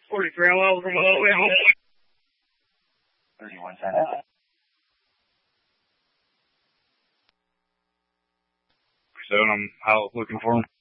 43 miles from home. 31 cents. So I'm out looking for him.